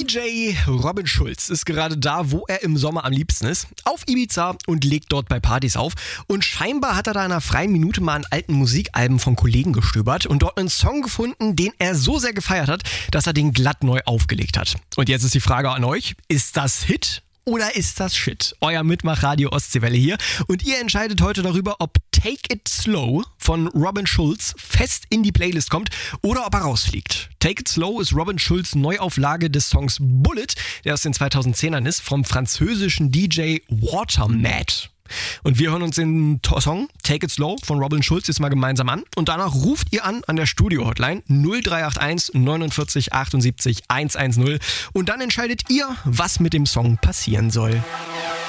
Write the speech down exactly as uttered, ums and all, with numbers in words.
D J Robin Schulz ist gerade da, wo er im Sommer am liebsten ist, auf Ibiza und legt dort bei Partys auf. Und scheinbar hat er da in einer freien Minute mal an alten Musikalben von Kollegen gestöbert und dort einen Song gefunden, den er so sehr gefeiert hat, dass er den glatt neu aufgelegt hat. Und jetzt ist die Frage an euch, ist das Hit? Oder ist das Shit? Euer Mitmach-Radio Ostseewelle hier. Und ihr entscheidet heute darüber, ob Take It Slow von Robin Schulz fest in die Playlist kommt oder ob er rausfliegt. Take It Slow ist Robin Schulz Neuauflage des Songs Bullet, der aus den zweitausendzehnern ist, vom französischen D J Watermad. Und wir hören uns den Song Take It Slow von Robin Schulz jetzt mal gemeinsam an. Und danach ruft ihr an an der Studio-Hotline null drei acht eins neunundvierzig achtundsiebzig hundertzehn. Und dann entscheidet ihr, was mit dem Song passieren soll.